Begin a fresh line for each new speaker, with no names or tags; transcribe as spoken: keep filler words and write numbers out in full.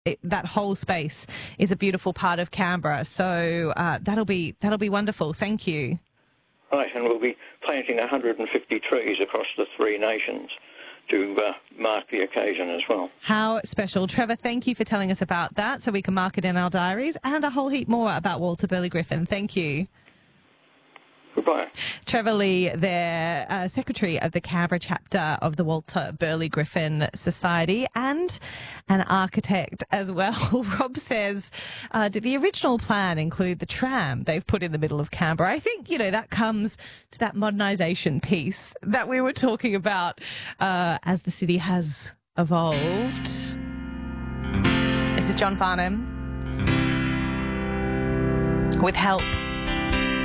it, that whole space is a beautiful part of Canberra. So uh, that'll be that'll be wonderful. Thank you.
Right, and we'll be planting one hundred fifty trees across the three nations to uh, mark the occasion as well.
How special. Trevor, thank you for telling us about that so we can mark it in our diaries, and a whole heap more about Walter Burley Griffin. Thank you.
Goodbye. Trevor
Lee, there, uh, Secretary of the Canberra chapter of the Walter Burley Griffin Society, and an architect as well. Rob says, uh, did the original plan include the tram they've put in the middle of Canberra? I think, you know, that comes to that modernisation piece that we were talking about uh, as the city has evolved. This is John Farnham with Help.